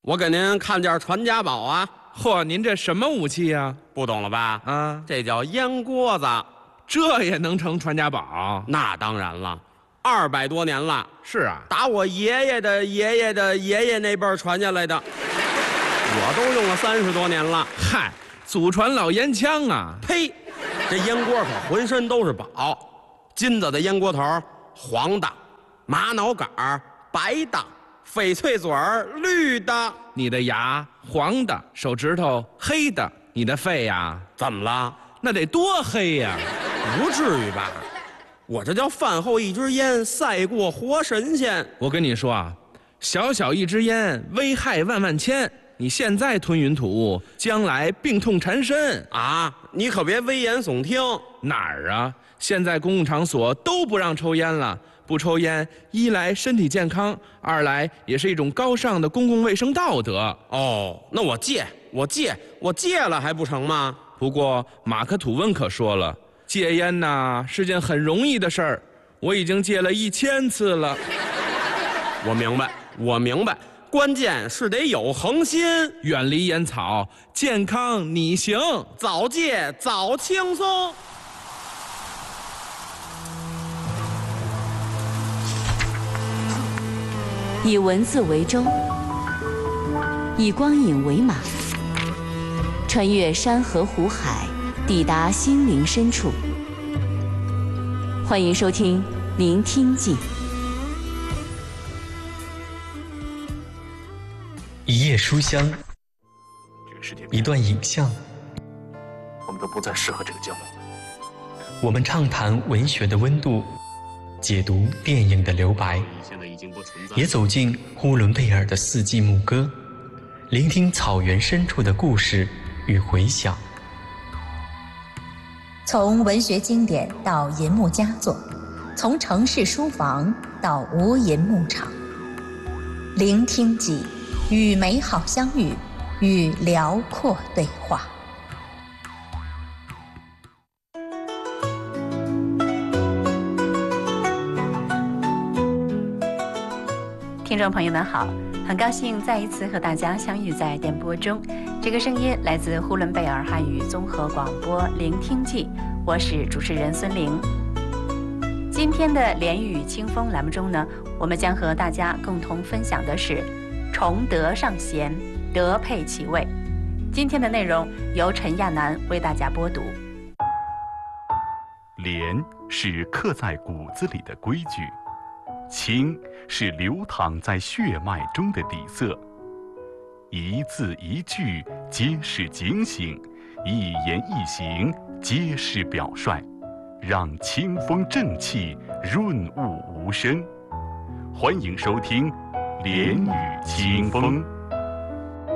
我给您看件传家宝啊。 嚯，您这什么武器呀？ 不懂了吧？ 啊， 这叫烟锅子。 这也能成传家宝？ 那当然了，200多年了。 是啊， 打我爷爷的爷爷的爷爷那辈儿传下来的，我都用了30多年了。 嗨，祖传老烟枪啊！ 呸！这烟锅可浑身都是宝，金子的烟锅头，黄的；玛瑙杆儿，白的；翡翠嘴儿，绿的。 你的牙黄的，手指头黑的，你的肺呀？ 怎么了？ 那得多黑呀！ 不至于吧？我这叫饭后一支烟，赛过活神仙。 我跟你说啊，小小一支烟，危害万万千。你现在吞云吐雾，将来病痛缠身啊！你可别危言耸听。 哪儿啊？现在公共场所都不让抽烟了。不抽烟，一来身体健康，二来也是一种高尚的公共卫生道德。 哦，那我戒了还不成吗？ 不过马克吐温可说了，戒烟呐是件很容易的事儿，我已经戒了1000次了。 我明白，关键是得有恒心， 远离烟草，健康你行， 早戒早轻松。 以文字为舟，以光影为马，穿越山河湖海，抵达心灵深处。欢迎收听《聆听记》。 一页书香，一段影像， 我们都不再适合这个节目。 我们畅谈文学的温度，解读电影的留白，也走进呼伦贝尔的四季牧歌，聆听草原深处的故事与回响。 从文学经典到银幕佳作，从城市书房到无垠牧场，聆听记，与美好相遇，与辽阔对话。 听众朋友们好，很高兴再一次和大家相遇在电波中。这个声音来自呼伦贝尔汉语综合广播聆听记，我是主持人孙玲。今天的连语清风栏目中呢，我们将和大家共同分享的是崇德尚贤，德配其位。今天的内容由陈亚楠为大家播读。 廉是刻在骨子里的规矩，清是流淌在血脉中的底色，一字一句皆是警醒，一言一行皆是表率，让清风正气，润物无声。欢迎收听《连语清风》。